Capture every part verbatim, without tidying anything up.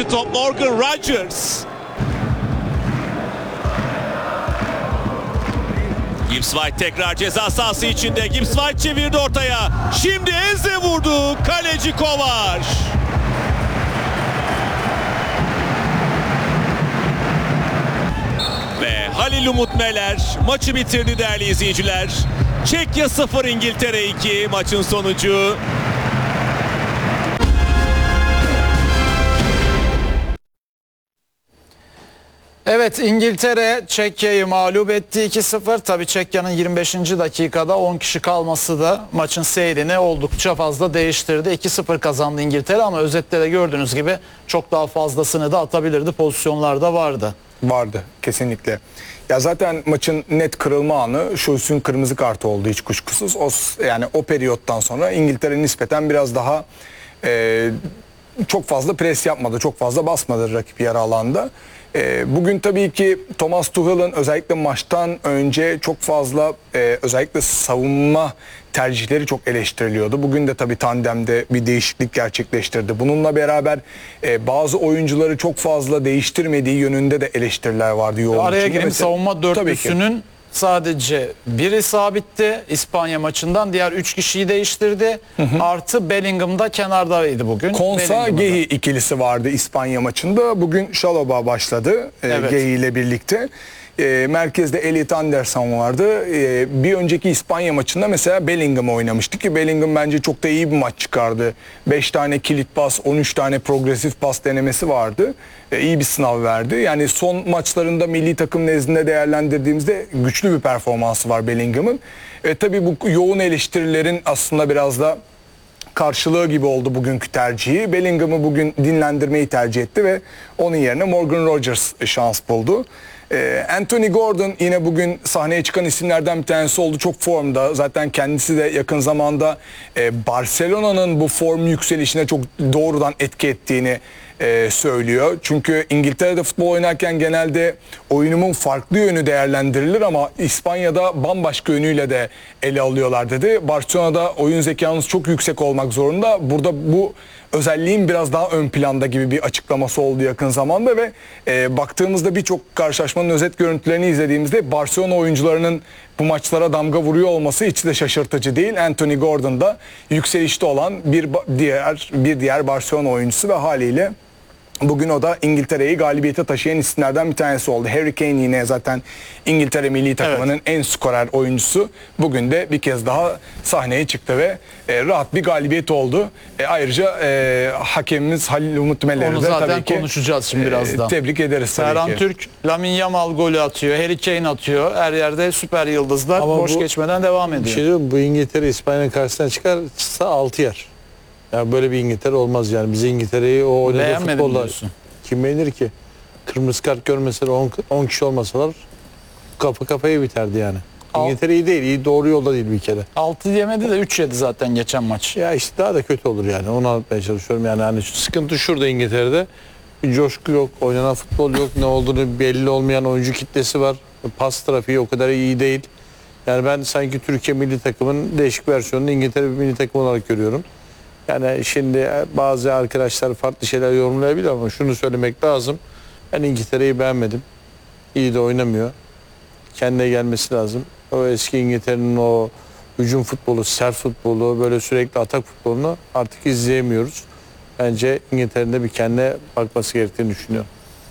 Şimdi top Morgan Rogers. Gibbs White tekrar ceza sahası içinde. Gibbs White çevirdi ortaya. Şimdi Eze vurdu. Kaleci Kovar. Ve Halil Umut Meler maçı bitirdi değerli izleyiciler. Çekya sıfır, İngiltere iki maçın sonucu. Evet, İngiltere Çekya'yı mağlup etti iki sıfır. Tabii Çekya'nın yirmi beşinci dakikada on kişi kalması da maçın seyrini oldukça fazla değiştirdi. iki sıfır kazandı İngiltere ama özette de gördüğünüz gibi çok daha fazlasını da atabilirdi. Pozisyonlarda vardı. Vardı kesinlikle. Ya zaten maçın net kırılma anı Schulz'un kırmızı kartı oldu hiç kuşkusuz. O, yani o periyottan sonra İngiltere nispeten biraz daha e, çok fazla pres yapmadı, çok fazla basmadı rakip yarı alanda. E, bugün tabii ki Thomas Tuchel'ın özellikle maçtan önce çok fazla e, özellikle savunma tercihleri çok eleştiriliyordu. Bugün de tabii tandemde bir değişiklik gerçekleştirdi. Bununla beraber e, bazı oyuncuları çok fazla değiştirmediği yönünde de eleştiriler vardı. Araya gireyim, savunma dörtlüsünün sadece biri sabitti İspanya maçından. Diğer üç kişiyi değiştirdi. Hı hı. Artı Bellingham da kenardaydı bugün. Konsa Gehi ikilisi vardı İspanya maçında. Bugün Şaloba başladı evet. Gehi ile birlikte. E, merkezde Elliot Anderson vardı. E, bir önceki İspanya maçında mesela Bellingham oynamıştı ki Bellingham bence çok da iyi bir maç çıkardı. beş tane kilit pas, on üç tane progresif pas denemesi vardı. E, iyi bir sınav verdi. Yani son maçlarında milli takım nezdinde değerlendirdiğimizde güçlü bir performansı var Bellingham'ın. E, tabii bu yoğun eleştirilerin aslında biraz da karşılığı gibi oldu bugünkü tercihi. Bellingham'ı bugün dinlendirmeyi tercih etti ve onun yerine Morgan Rogers şans buldu. Ee, Anthony Gordon yine bugün sahneye çıkan isimlerden bir tanesi oldu. Çok formda. Zaten kendisi de yakın zamanda e, Barcelona'nın bu form yükselişine çok doğrudan etki ettiğini e, söylüyor. Çünkü İngiltere'de futbol oynarken genelde oyunumun farklı yönü değerlendirilir ama İspanya'da bambaşka yönüyle de ele alıyorlar dedi. Barcelona'da oyun zekanız çok yüksek olmak zorunda. Burada bu özelliğin biraz daha ön planda gibi bir açıklaması oldu yakın zamanda ve e, baktığımızda birçok karşılaşmanın özet görüntülerini izlediğimizde Barcelona oyuncularının bu maçlara damga vuruyor olması hiç de şaşırtıcı değil. Anthony Gordon da yükselişte olan bir diğer bir diğer Barcelona oyuncusu ve haliyle bugün o da İngiltere'yi galibiyete taşıyan isimlerden bir tanesi oldu. Harry Kane yine zaten İngiltere milli takımının evet. en skorer oyuncusu. Bugün de bir kez daha sahneye çıktı ve e, rahat bir galibiyet oldu. E, ayrıca e, hakemimiz Halil Umut Meler'i de tabii ki konuşacağız şimdi birazdan. E, tebrik ederiz tabii Ferhan ki. Türk, Lamine Yamal golü atıyor, Harry Kane atıyor. Her yerde süper yıldızlar ama boş bu, geçmeden devam ediyor. Bir şey diyorum, bu İngiltere İspanya'nın karşısına çıkarsa altı yer. Yani böyle bir İngiltere olmaz yani. Biz İngiltere'yi o oynadığı futbolla kim beğenir ki? Kırmızı kart görmeseler on kişi olmasalar kafa kafaya biterdi yani. İngiltere iyi değil, iyi doğru yolda değil bir kere. altı yemedi de üç yedi zaten geçen maç. Ya işte daha da kötü olur yani. Onu anlatmaya çalışıyorum yani. Hani şu sıkıntı şurada İngiltere'de. Bir coşku yok, oynanan futbol yok, ne olduğunu belli olmayan oyuncu kitlesi var. Pas trafiği o kadar iyi değil. Yani ben sanki Türkiye milli takımının değişik versiyonunu İngiltere milli takım olarak görüyorum. Yani şimdi bazı arkadaşlar farklı şeyler yorumlayabilir ama şunu söylemek lazım. Ben İngiltere'yi beğenmedim. İyi de oynamıyor. Kendine gelmesi lazım. O eski İngiltere'nin o hücum futbolu, sert futbolu, böyle sürekli atak futbolunu artık izleyemiyoruz. Bence İngiltere'nin de bir kendine bakması gerektiğini düşünüyorum.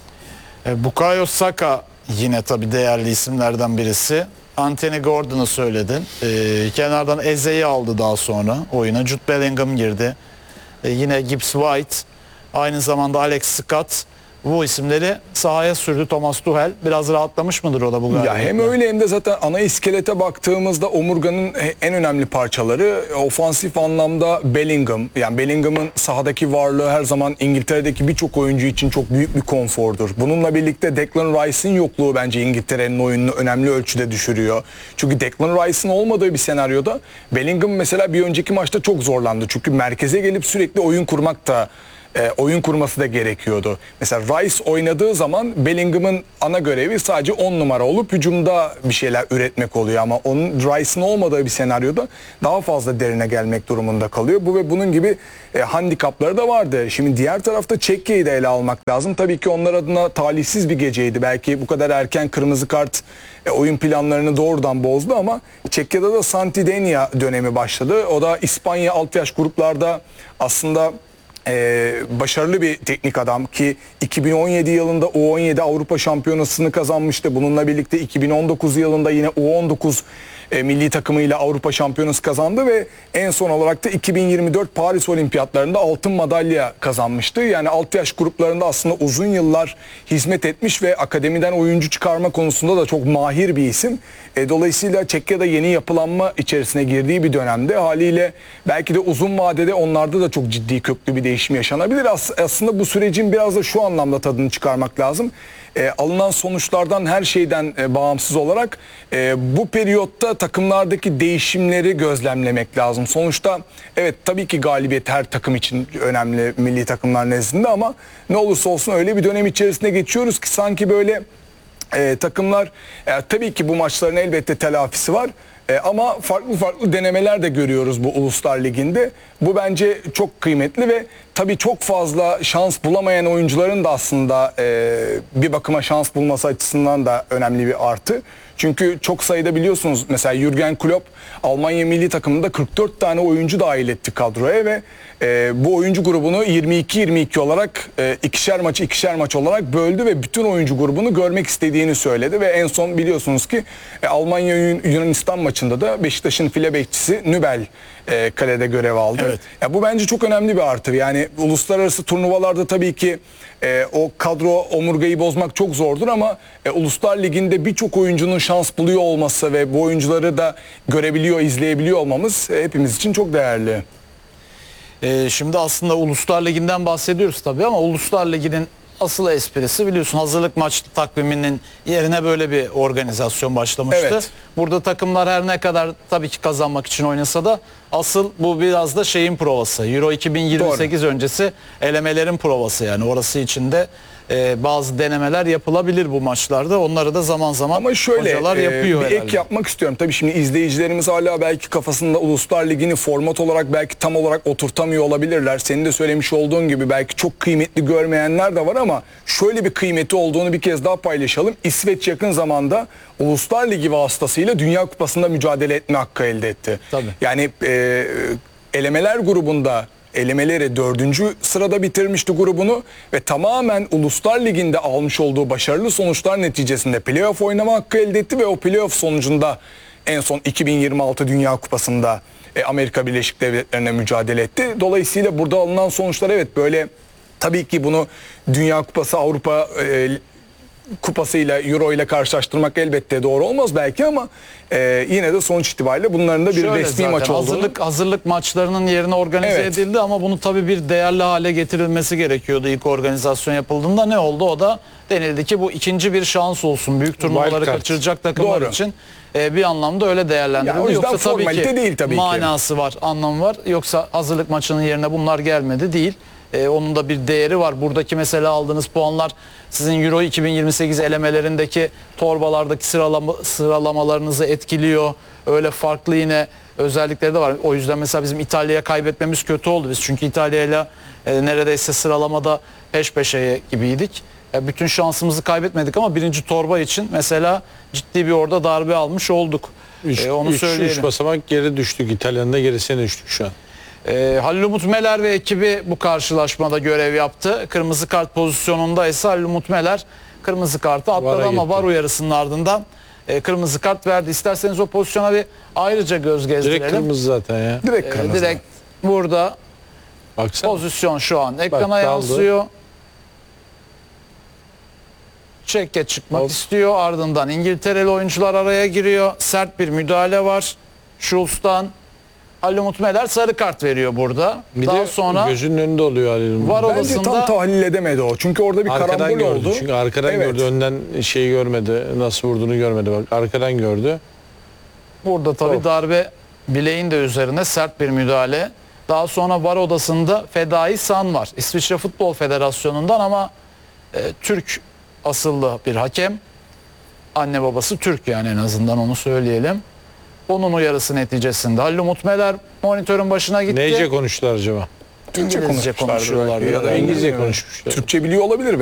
E, Bukayo Saka yine tabii değerli isimlerden birisi. Anthony Gordon'u söyledin. Ee, kenardan Eze'yi aldı daha sonra oyuna. Jude Bellingham girdi. Ee, yine Gibbs White. Aynı zamanda Alex Scott. Bu isimleri sahaya sürdü Thomas Tuchel. Biraz rahatlamış mıdır o da bu galiba? Ya hem öyle hem de zaten ana iskelete baktığımızda omurganın en önemli parçaları ofansif anlamda Bellingham. Yani Bellingham'ın sahadaki varlığı her zaman İngiltere'deki birçok oyuncu için çok büyük bir konfordur. Bununla birlikte Declan Rice'in yokluğu bence İngiltere'nin oyununu önemli ölçüde düşürüyor. Çünkü Declan Rice'in olmadığı bir senaryoda Bellingham mesela bir önceki maçta çok zorlandı. Çünkü merkeze gelip sürekli oyun kurmak da e, oyun kurması da gerekiyordu. Mesela Rice oynadığı zaman Bellingham'ın ana görevi sadece on numara olup hücumda bir şeyler üretmek oluyor ama onun Rice'ın olmadığı bir senaryoda daha fazla derine gelmek durumunda kalıyor. Bu ve bunun gibi e, handikapları da vardı. Şimdi diğer tarafta Çekya'yı da ele almak lazım. Tabii ki onlar adına talihsiz bir geceydi. Belki bu kadar erken kırmızı kart e, oyun planlarını doğrudan bozdu ama Çekya'da da Santidenia dönemi başladı. O da İspanya alt yaş gruplarda aslında Ee, başarılı bir teknik adam ki iki bin on yedi yılında U on yedi Avrupa Şampiyonası'nı kazanmıştı. Bununla birlikte iki bin on dokuz yılında yine U on dokuz e, milli takımıyla Avrupa Şampiyonası kazandı ve en son olarak da iki bin yirmi dört Paris Olimpiyatlarında altın madalya kazanmıştı. Yani alt yaş gruplarında aslında uzun yıllar hizmet etmiş ve akademiden oyuncu çıkarma konusunda da çok mahir bir isim. E, dolayısıyla Çekya'da yeni yapılanma içerisine girdiği bir dönemde haliyle belki de uzun vadede onlarda da çok ciddi köklü bir değişim yaşanabilir. As aslında bu sürecin biraz da şu anlamda tadını çıkarmak lazım. E, alınan sonuçlardan her şeyden e, bağımsız olarak e, bu periyotta takımlardaki değişimleri gözlemlemek lazım. Sonuçta evet tabii ki galibiyet her takım için önemli milli takımlar nezdinde ama ne olursa olsun öyle bir dönem içerisinde geçiyoruz ki sanki böyle e, takımlar e, tabii ki bu maçların elbette telafisi var. E, ama farklı farklı denemeler de görüyoruz bu Uluslar Ligi'nde. Bu bence çok kıymetli ve tabii çok fazla şans bulamayan oyuncuların da aslında e, bir bakıma şans bulması açısından da önemli bir artı. Çünkü çok sayıda biliyorsunuz mesela Jürgen Klopp Almanya milli takımında kırk dört tane oyuncu dahil etti kadroya ve e, bu oyuncu grubunu yirmi iki yirmi iki olarak e, ikişer maç ikişer maç olarak böldü ve bütün oyuncu grubunu görmek istediğini söyledi ve en son biliyorsunuz ki e, Almanya Yunanistan maçında da Beşiktaş'ın file bekçisi Nübel e, kalede görev aldı. Evet. Ya bu bence çok önemli bir artı. Yani uluslararası turnuvalarda tabii ki e, o kadro omurgayı bozmak çok zordur ama e, Uluslar Ligi'nde birçok oyuncunun şans buluyor olması ve bu oyuncuları da görebiliyor, izleyebiliyor olmamız e, hepimiz için çok değerli. Ee, şimdi aslında Uluslar Ligi'nden bahsediyoruz tabii ama Uluslar Ligi'nin asıl esprisi biliyorsun hazırlık maç takviminin yerine böyle bir organizasyon başlamıştı. Evet. Burada takımlar her ne kadar tabii ki kazanmak için oynasa da asıl bu biraz da şeyin provası. Euro iki bin yirmi sekiz Doğru. öncesi elemelerin provası yani orası içinde e, bazı denemeler yapılabilir bu maçlarda. Onları da zaman zaman Ama şöyle, hocalar yapıyor e, bir herhalde. ek yapmak istiyorum. Tabii şimdi izleyicilerimiz hala belki kafasında Uluslar Ligi'ni format olarak belki tam olarak oturtamıyor olabilirler. Senin de söylemiş olduğun gibi belki çok kıymetli görmeyenler de var ama şöyle bir kıymeti olduğunu bir kez daha paylaşalım. İsveç yakın zamanda Uluslar Ligi vasıtasıyla Dünya Kupası'nda mücadele etme hakkı elde etti. Tabii. Yani e, elemeler grubunda elemeleri dördüncü sırada bitirmişti grubunu ve tamamen Uluslar Ligi'nde almış olduğu başarılı sonuçlar neticesinde playoff oynama hakkı elde etti ve o playoff sonucunda en son iki bin yirmi altı Dünya Kupası'nda e, Amerika Birleşik Devletleri'ne mücadele etti. Dolayısıyla burada alınan sonuçlar evet böyle tabii ki bunu Dünya Kupası Avrupa e, kupasıyla Euro ile karşılaştırmak elbette doğru olmaz belki ama e, yine de sonuç itibariyle bunların da bir Şöyle resmi zaten, maç olduğunu. Hazırlık, hazırlık maçlarının yerine organize Evet. edildi ama bunu tabii bir değerli hale getirilmesi gerekiyordu ilk organizasyon yapıldığında. Ne oldu? O da denildi ki bu ikinci bir şans olsun. Büyük turnuvaları Wildcard. kaçıracak takımlar Doğru. için e, bir anlamda öyle değerlendirildi. Ya o yüzden Yoksa tabii formalite ki değil tabii ki. manası var, anlamı var. Yoksa hazırlık maçının yerine bunlar gelmedi değil. Ee, onun da bir değeri var. Buradaki mesela aldığınız puanlar sizin Euro iki bin yirmi sekiz elemelerindeki torbalardaki sıralama, sıralamalarınızı etkiliyor. Öyle farklı yine özellikleri de var. O yüzden mesela bizim İtalya'ya kaybetmemiz kötü oldu. Biz çünkü İtalya'yla e, neredeyse sıralamada peş peşe gibiydik. E, bütün şansımızı kaybetmedik ama birinci torba için mesela ciddi bir orada darbe almış olduk. Üç, E, onu üç, söyleyelim. üç basamak geri düştük. İtalya'nın da gerisine düştük şu an. E, Halil Umut Meler ve ekibi bu karşılaşmada görev yaptı. Kırmızı kart pozisyonunda ise Halil Umut Meler kırmızı kartı atladı Vara ama gitti. var uyarısının ardından e, kırmızı kart verdi. İsterseniz o pozisyona bir ayrıca göz gezdirelim. Direkt kırmızı zaten ya. Direkt E, kırmızı. direkt burada Baksana. pozisyon şu an ekrana Bak, yansıyor. Çekke çıkmak Hop. istiyor. Ardından İngiltereli oyuncular araya giriyor. Sert bir müdahale var. Schulz'tan. Halil Umut Meler sarı kart veriyor burada. Bir Daha de sonra gözünün önünde oluyor Halil'in. var Bence odasında tam tahlil edemedi o. Çünkü orada bir Arkadan karambol gördü. oldu. Çünkü arkadan Evet. gördü. Önden şeyi görmedi. Nasıl vurduğunu görmedi. Bak arkadan gördü. burada tabii Of. darbe bileğin de üzerine sert bir müdahale. Daha sonra var odasında Fedai San var. İsviçre Futbol Federasyonu'ndan ama e, Türk asıllı bir hakem. Anne babası Türk yani, en azından onu söyleyelim. Onun uyarısı neticesinde Halil Umut Meler monitörün başına gitti. Neyce konuştular acaba? Türkçe İngilizce konuşmuşlardı konuşuyorlar belki ya da ya da İngilizce İngilizce konuşmuşlar. Türkçe biliyor olabilir